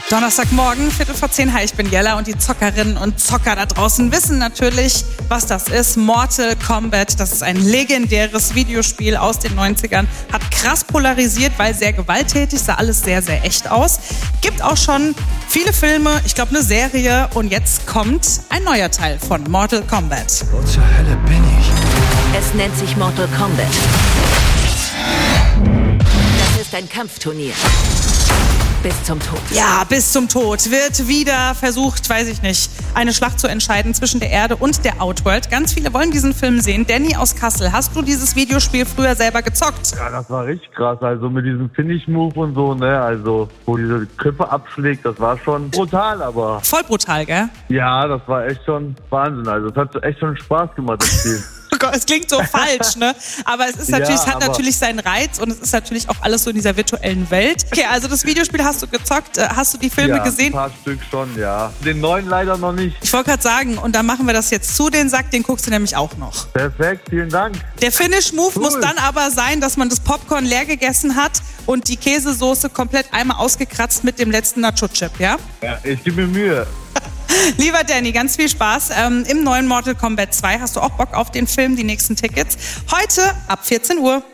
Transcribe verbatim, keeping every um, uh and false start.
Donnerstagmorgen, Viertel vor zehn. Hi, ich bin Jella und die Zockerinnen und Zocker da draußen wissen natürlich, was das ist. Mortal Kombat, das ist ein legendäres Videospiel aus den neunzigern. Hat krass polarisiert, weil sehr gewalttätig, sah alles sehr, sehr echt aus. Gibt auch schon viele Filme, ich glaube eine Serie. Und jetzt kommt ein neuer Teil von Mortal Kombat. Wo zur Hölle bin ich? Es nennt sich Mortal Kombat. Das ist ein Kampfturnier. Bis zum Tod. Ja, bis zum Tod wird wieder versucht, weiß ich nicht, eine Schlacht zu entscheiden zwischen der Erde und der Outworld. Ganz viele wollen diesen Film sehen. Danny aus Kassel, hast du dieses Videospiel früher selber gezockt? Ja, das war richtig krass. Also mit diesem Finish-Move und so, ne? Also, wo diese Köpfe abschlägt, das war schon brutal, aber... Voll brutal, gell? Ja, das war echt schon Wahnsinn. Also, es hat echt schon Spaß gemacht, das Spiel. Oh Gott, es klingt so falsch, ne? Aber es ist natürlich, Ja, es hat aber- natürlich seinen Reiz und es ist natürlich auch alles so in dieser virtuellen Welt. Okay, also das Videospiel hast du gezockt. Äh, Hast du die Filme ja, gesehen? ein paar Stück schon, ja. Den neuen leider noch nicht. Ich wollte gerade sagen, und dann machen wir das jetzt zu, den Sack, den guckst du nämlich auch noch. Perfekt, vielen Dank. Der Finish-Move Cool. muss dann aber sein, dass man das Popcorn leer gegessen hat und die Käsesoße komplett einmal ausgekratzt mit dem letzten Nacho-Chip, ja? Ja, ich gebe mir Mühe. Lieber Danny, ganz viel Spaß. Ähm, im neuen Mortal Kombat zwei hast du auch Bock auf den Film, die nächsten Tickets. Heute ab vierzehn Uhr.